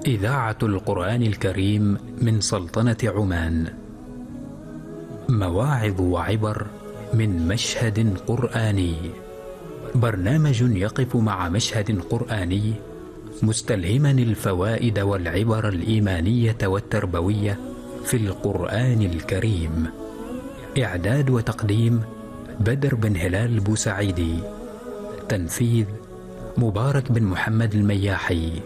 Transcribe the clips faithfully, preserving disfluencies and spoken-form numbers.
إذاعة القرآن الكريم من سلطنة عمان. مواعظ وعبر من مشهد قرآني. برنامج يقف مع مشهد قرآني مستلهما الفوائد والعبر الإيمانية والتربوية في القرآن الكريم. إعداد وتقديم بدر بن هلال بوسعيدي. تنفيذ مبارك بن محمد المياحي.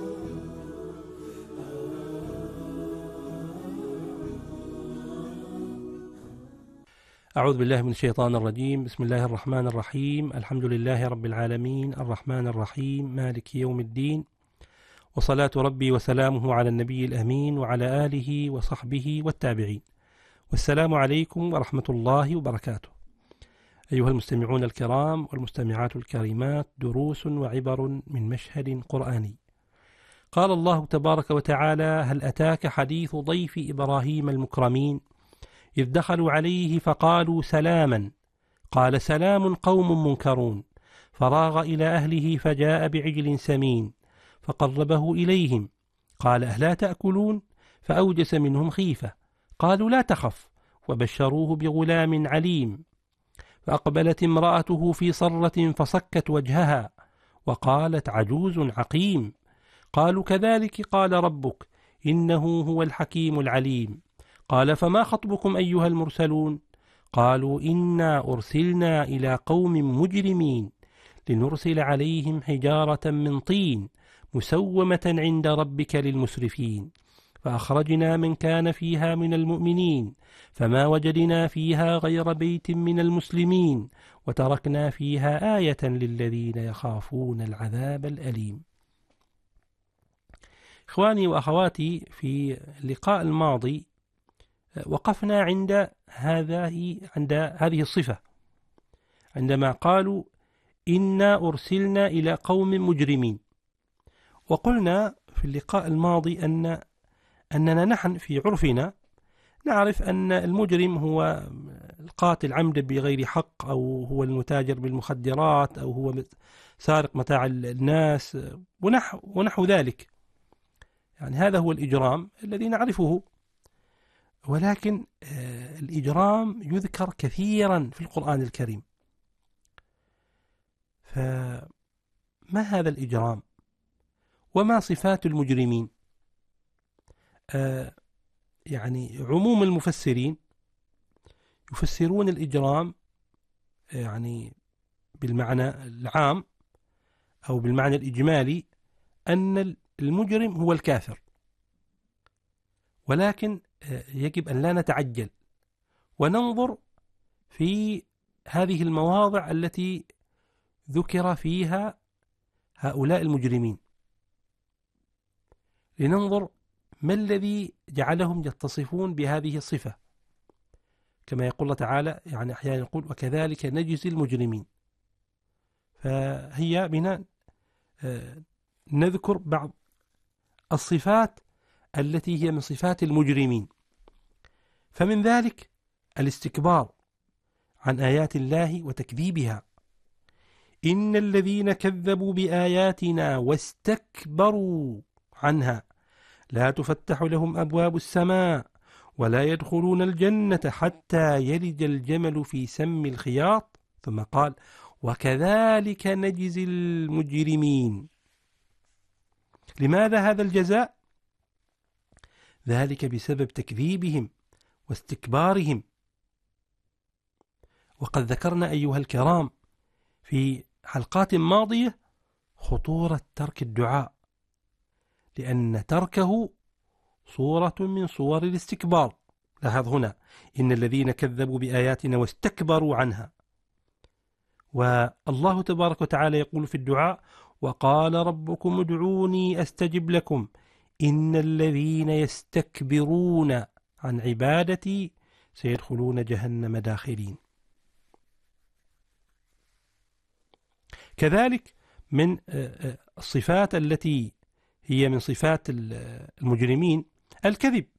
أعوذ بالله من الشيطان الرجيم. بسم الله الرحمن الرحيم. الحمد لله رب العالمين الرحمن الرحيم مالك يوم الدين، وصلاة ربي وسلامه على النبي الأمين وعلى آله وصحبه والتابعين، والسلام عليكم ورحمة الله وبركاته. أيها المستمعون الكرام والمستمعات الكريمات، دروس وعبر من مشهد قرآني. قال الله تبارك وتعالى: هل أتاك حديث ضيف إبراهيم المكرمين إذ دخلوا عليه فقالوا سلاما قال سلام قوم منكرون فراغ إلى أهله فجاء بعجل سمين فقربه إليهم قال أهلا تأكلون فأوجس منهم خيفة قالوا لا تخف وبشروه بغلام عليم فأقبلت امرأته في صرة فصكت وجهها وقالت عجوز عقيم قالوا كذلك قال ربك إنه هو الحكيم العليم قال فما خطبكم أيها المرسلون قالوا إنا أرسلنا إلى قوم مجرمين لنرسل عليهم حجارة من طين مسومة عند ربك للمسرفين فأخرجنا من كان فيها من المؤمنين فما وجدنا فيها غير بيت من المسلمين وتركنا فيها آية للذين يخافون العذاب الأليم. إخواني وأخواتي، في اللقاء الماضي وقفنا عند هذه عند هذه الصفة عندما قالوا إنا أرسلنا إلى قوم مجرمين، وقلنا في اللقاء الماضي أن أننا نحن في عرفنا نعرف أن المجرم هو القاتل عمدا بغير حق، أو هو المتاجر بالمخدرات، أو هو سارق متاع الناس ونحو, ونحو ذلك. يعني هذا هو الإجرام الذي نعرفه. ولكن الإجرام يذكر كثيرا في القرآن الكريم. فما هذا الإجرام؟ وما صفات المجرمين؟ آه يعني عموم المفسرين يفسرون الإجرام يعني بالمعنى العام أو بالمعنى الإجمالي أن المجرم هو الكافر، ولكن يجب أن لا نتعجل وننظر في هذه المواضع التي ذكر فيها هؤلاء المجرمين، لننظر ما الذي جعلهم يتصفون بهذه الصفة. كما يقول الله تعالى، يعني أحيانا يقول وكذلك نجزي المجرمين. فهي بنا نذكر بعض الصفات التي هي من صفات المجرمين. فمن ذلك الاستكبار عن آيات الله وتكذيبها. إن الذين كذبوا بآياتنا واستكبروا عنها لا تفتح لهم أبواب السماء ولا يدخلون الجنة حتى يلج الجمل في سم الخياط، ثم قال وكذلك نجزي المجرمين. لماذا هذا الجزاء؟ ذلك بسبب تكذيبهم واستكبارهم. وقد ذكرنا أيها الكرام في حلقات ماضية خطورة ترك الدعاء، لأن تركه صورة من صور الاستكبار. لاحظ هنا إن الذين كذبوا بآياتنا واستكبروا عنها. والله تبارك وتعالى يقول في الدعاء وقال ربكم ادعوني أستجب لكم إن الذين يستكبرون عن عبادتي سيدخلون جهنم داخرين. كذلك من الصفات التي هي من صفات المجرمين الكذب.